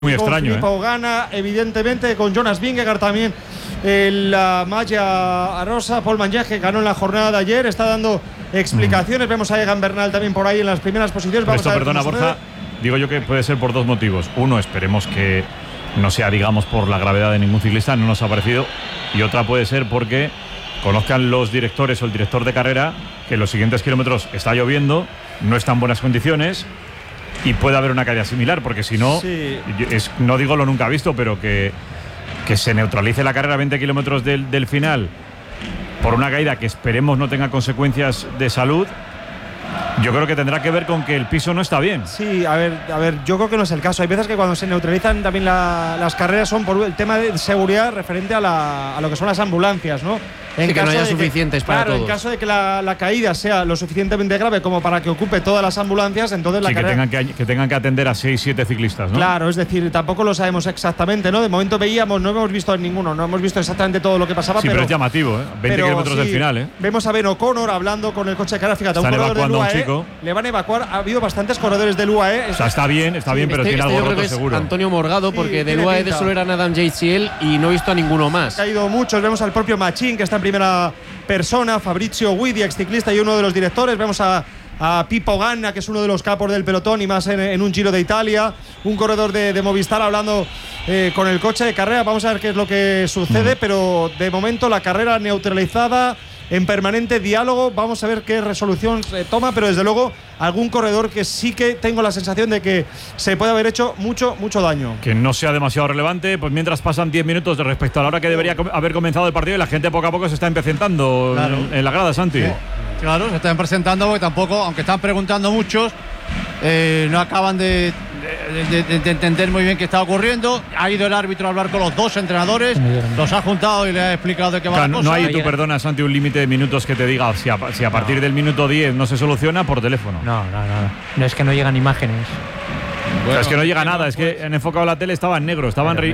Muy extraño, Filippo Ganna, evidentemente, con Jonas Vingegaard también. La Maglia Rosa, Paul Mangier, que ganó en la jornada de ayer, está dando explicaciones. Vemos a Egan Bernal también por ahí en las primeras posiciones. Vamos a ver, perdona, Borja, digo yo que puede ser por dos motivos. Uno, esperemos que no sea, digamos, por la gravedad de ningún ciclista, no nos ha parecido. Y otra puede ser porque conozcan los directores o el director de carrera que en los siguientes kilómetros está lloviendo, no está en buenas condiciones y puede haber una caída similar, porque si no, sí. No digo lo nunca visto, pero que se neutralice la carrera a 20 kilómetros del final por una caída que esperemos no tenga consecuencias de salud, yo creo que tendrá que ver con que el piso no está bien. Sí, a ver, yo creo que no es el caso. Hay veces que cuando se neutralizan también las carreras son por el tema de seguridad referente a lo que son las ambulancias, ¿no? Sí, que no haya suficientes para todos. En caso de que la caída sea lo suficientemente grave como para que ocupe todas las ambulancias, entonces la carrera… que tengan que atender a 6-7 ciclistas, ¿no? Claro, es decir, tampoco lo sabemos exactamente, ¿no? De momento no hemos visto en ninguno, no hemos visto exactamente todo lo que pasaba. Sí, pero es llamativo, ¿eh? 20 kilómetros del final, ¿eh? Vemos a Ben O'Connor hablando con el coche de carrera. Fíjate, están un corredor del UAE, a un chico. Le van a evacuar. Ha habido bastantes corredores del UAE. O sea, está bien, pero tiene algo roto seguro. Antonio Morgado, porque del UAE de solo eran Adam JCL y no he visto a ninguno más. Ha caído muchos. Vemos al propio Machín, que está en primera persona, Fabrizio Guidi, exciclista y uno de los directores. Vemos a Filippo Ganna, que es uno de los capos del pelotón y más en un Giro de Italia, un corredor de Movistar hablando con el coche de carrera. Vamos a ver qué es lo que sucede, pero de momento la carrera neutralizada, en permanente diálogo. Vamos a ver qué resolución se toma, pero desde luego algún corredor que sí que tengo la sensación de que se puede haber hecho mucho daño. Que no sea demasiado relevante, pues mientras pasan 10 minutos de respecto a la hora que debería haber comenzado el partido y la gente poco a poco se está empecinando en la grada, Santi. Sí. Claro, se están presentando porque tampoco, aunque están preguntando muchos, no acaban de entender muy bien qué está ocurriendo. Ha ido el árbitro a hablar con los dos entrenadores, los ha juntado y le ha explicado de qué va la cosa. No hay, tú perdona, Santi, un límite de minutos que te diga si a partir del minuto 10 no se soluciona por teléfono. No es que no llegan imágenes. Bueno, es que no llega nada, es que han enfocado la tele, estaba en negro,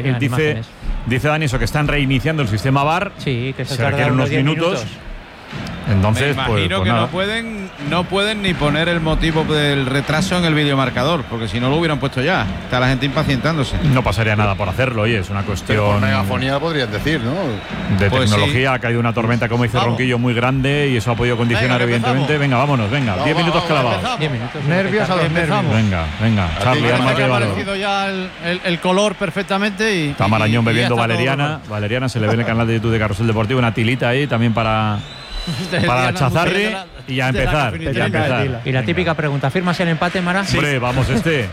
dice Dani eso, que están reiniciando el sistema VAR. Sí, que se requieren unos minutos. Entonces, me imagino que no pueden ni poner el motivo del retraso en el videomarcador, porque si no lo hubieran puesto ya. Está la gente impacientándose. No pasaría nada por hacerlo, oye, es una cuestión… Por megafonía podrían decir, ¿no? De pues tecnología, sí. Ha caído una tormenta, como dice Ronquillo, muy grande y eso ha podido condicionar, evidentemente. Venga, vámonos, 10 minutos clavados. 10 minutos. Nervios a los nervios. Venga, Charlie, ha aparecido ya el color perfectamente. Y está Marañón bebiendo valeriana. Valeriana, se le ve en el canal de YouTube de Carrusel Deportivo, una tilita ahí tamí para Chazarri y a empezar. Y la típica pregunta, ¿firmas el empate, Mara? Sí. Hombre, vamos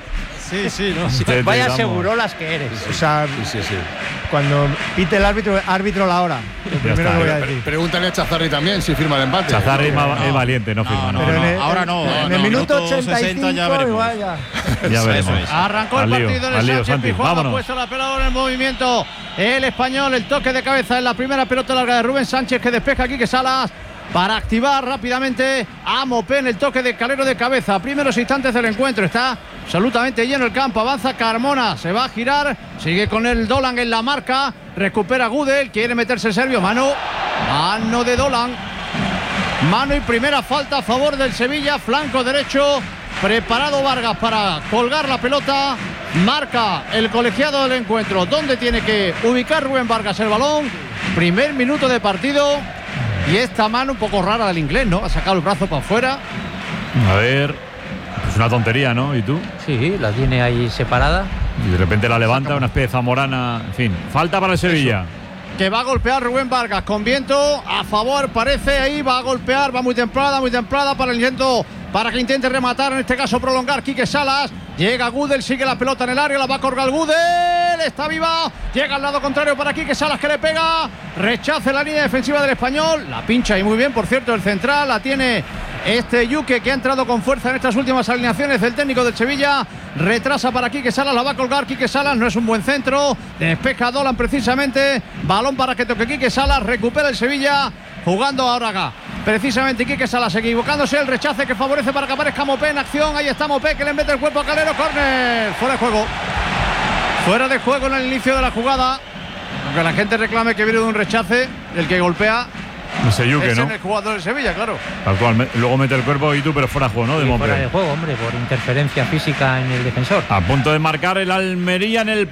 Sí, ¿no? Vaya segurolas que eres. O sea, sí. Cuando pite el árbitro la hora. Lo primero que voy a decir. Pregúntale a Chazarri también si firma el empate. Chazarri es valiente, no firma. Ahora no. En el minuto 85 igual ya veremos. Arrancó el partido en el Sánchez Pizjuán, ha puesto la pelota en el movimiento. El español, el toque de cabeza en la primera pelota larga de Rubén Sánchez, que despeja aquí, que Salas para activar rápidamente a Mopé en el toque de Calero de cabeza. Primeros instantes del encuentro, está absolutamente lleno el campo, avanza Carmona, se va a girar, sigue con el Dolan en la marca, recupera Gudel, quiere meterse el serbio, mano de Dolan, mano y primera falta a favor del Sevilla, flanco derecho, preparado Vargas para colgar la pelota, marca el colegiado del encuentro, donde tiene que ubicar Rubén Vargas el balón, primer minuto de partido. Y esta mano un poco rara del inglés, ¿no? Ha sacado el brazo para afuera. A ver, es una tontería, ¿no? ¿Y tú? Sí, la tiene ahí separada. Y de repente la levanta, una especie de zamorana. En fin, falta para el Sevilla. Eso. Que va a golpear Rubén Vargas con viento a favor, parece ahí, va a golpear, va muy templada para el intento, para que intente rematar, en este caso prolongar Quique Salas. Llega Gudel, sigue la pelota en el área, la va a colgar Gudel, está viva, llega al lado contrario para Quique Salas, que le pega, rechaza la línea defensiva del español, la pincha y muy bien, por cierto, el central, la tiene Yuque, que ha entrado con fuerza en estas últimas alineaciones del técnico del Sevilla, retrasa para Quique Salas, la va a colgar Quique Salas, no es un buen centro, despeja Dolan precisamente, balón para que toque Quique Salas, recupera el Sevilla, jugando ahora acá. Precisamente Quique Salas equivocándose, el rechace que favorece para que aparezca Mopé en acción. Ahí está Mopé, que le mete el cuerpo a Calero. Córner, fuera de juego en el inicio de la jugada, aunque la gente reclame que viene de un rechace, el que golpea Seyuke, Es ¿no? en el jugador de Sevilla, claro. Tal cual. Luego mete el cuerpo y tú, pero fuera de juego, ¿no? De Y fuera Monpe. de juego, hombre, por interferencia física en el defensor. A punto de marcar el Almería en el